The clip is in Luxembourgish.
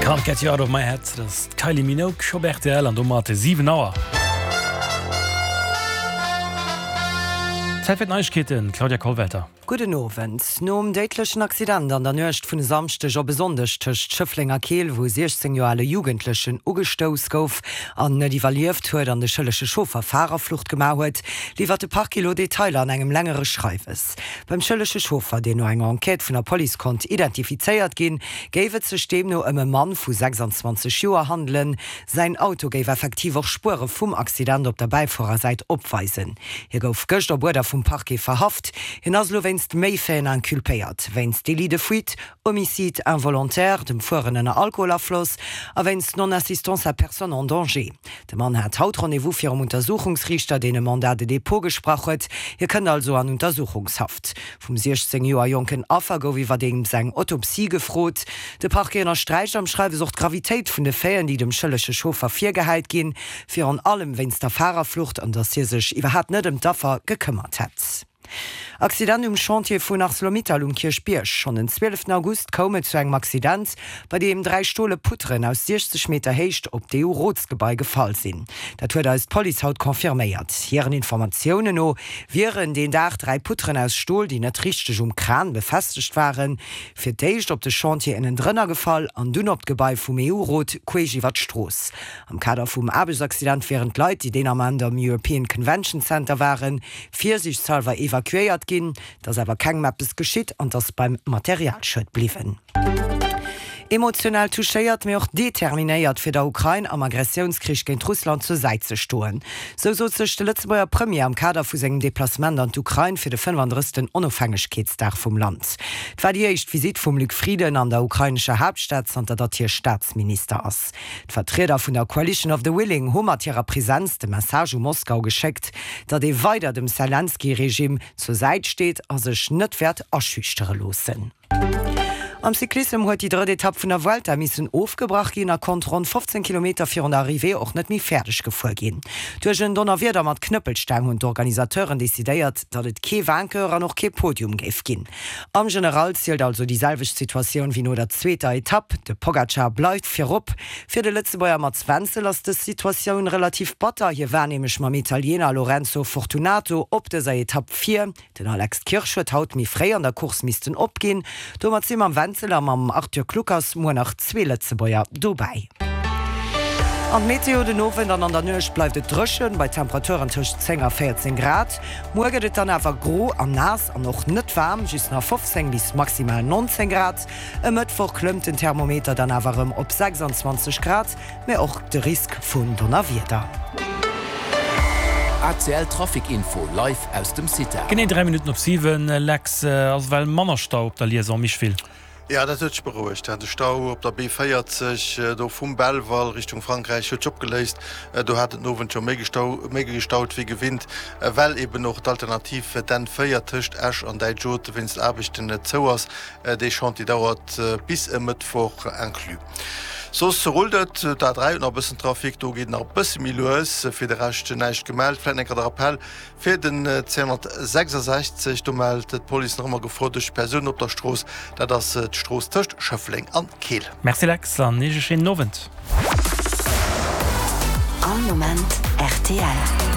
Can't get you out of my head, das Kylie Minogue, Robert L. an Domate 7 Auer. Zeit für Neuigkeiten, Claudia Kohlwetter. Guten Abend. No deitlechen Accident an der Nöcht vun samstech a besonders töcht Schëfflinger Keel, wo 16 Joale Jugendlichen ugestous gouf an net evaluiert huet an de schëllesche Schofer Fahrerflucht gemauet, liefert de paar Kilo Detailer an engem längere Schreifes. Beim schëllesche Schofer, den no enger Enquete vun der Police kont identifizeiert gin, géiwet ze stem no ëmme Mann vu 26 Joer handeln. Sein Auto géif effektiv auch Spure vum Accident op der Beifahrerseite opweisen. Hier gouf gëcht der Bruder vum Parquet verhaft, hin as wennst méifäen ankulpéiert, wennst Délit de fuite, Homicide involontaire, dem fuhren Alkoholafloss, a wennst Non-Assistance à Personne en danger. De Mann hat haut Rendezvous fir Untersuchungsrichter, den Mandat de Depot gesprachet, hier kënnt also an Untersuchungshaft. Vom 16 Joer Jonken Affer gouf iwwer dem seg Autopsie gefrot. De Parkener Streich am Schreibe sucht Gravitéit vun de Féien, die dem schëllesche Schofer firgehalt gin, fir an allem wennst der Fahrerflucht an der si sech iwwer hat net dem Daffer gekümmert hat. Accident Chantier vun ArcelorMittal Kirchbiersch. Schon den 12. August komme zu engem Accident, bei dem 3 Stole Putren aus 60 Meter heicht op de Rotsgebäi gefallen sinn. Dat huet als Police haut konfirméiert. Hieren Informationen no wären den Dach 3 Putren aus Stohl, die net richtig Kran befestigt waren, fir deicht op de Chantier in den Drnner gefall an dun op Gebäi vum EU-Rot Quejiwat Stroos. Am Kader vum Abelsaccident wären Leute, die den am an dem European Convention Center waren, 40 Salver evakuiert gin, dass aber kein Mappes geschitt und das beim Materialschritt blieben. Emotional touchéiert mir auch determinéiert fir der Ukraine am Aggressionskrieg gegen Russland zur Seite zu stoen. So sech de letzteer Premier am Kader vu segem Deplacement an d'Ukraine fir de 35. Unabhängigkeitsdag vom Land. D'wer die echt Visit vum Luc Frieden an der ukrainische Hauptstadt an der hier Staatsminister ass. D'Vertreter vun der Coalition of the Willing hummer ihrer Präsenz de Message Moskau geschickt, dat de weiter dem Zelensky-Regime zur Seite steht as sech net werd erschüchtere losen. Am Cyklism huet die dritte Etappe vun der Vuelta missen aufgebracht gin, kont rund 15 km vir der Arrivé och net mi fertig gefuer gin. Duerchen Donnerwieder mat Knüppelstein hun d'Organisateuren desideiert, dat et ke Wankerer noch ke Podium geif gin. Am General zielt also dieselveg Situation wie no der zweiter Etappe. De Pogacar bleibt firop. Fir de Lützebäuer mat Wenzel ass de Situation relativ botter. Hier war nämlich mam Italiener Lorenzo Fortunato op de sei Etappe 4. Den Alex Kirchschwet haut mi frei an der Kurs missisten opgin. Do mat sim am Wenzel am Arthur Klukas mo nach 2 Lützebäuer dobei. An Meteo den Nowen an der Nöch bleibt et drschen bei Temperaturen zwischen 10 und 14 Grad. Morgen et dann awer gro an nass an noch net warm, just nach 15 bis maximal 19 Grad. Im Mittwoch klümmt den Thermometer dann awer op 26 Grad, mehr auch de Risk vun Donnerwieder. ACL Trafikinfo live aus dem City. Gene 3 Minuten op 7 Lex als well Mannerstau op der Liaison mich viel. Ja, das ist beruhigt. Der Stau auf der B40 vom Belval Richtung Frankreich hat abgelöst. Du hat noch schon mehr gestaut wie gewinnt, weil eben noch die Alternative dann feiertischt erst an der Jote, wenn es Abend nicht so ist. Die Chantier dauert bis am Mittwoch inklusive. So rollt da 3 und ein bisschen Trafik, da geht noch ein bisschen mehr los. Für den Rest nicht gemeldet. Vielleicht der Appell für den 266, da meldet die Polizei noch einmal gefordert durch Personen auf der Straße, da das die Straße zwischen Schöffling und Kehl. Merci Lex, an schönen Abend. Am Moment RTL.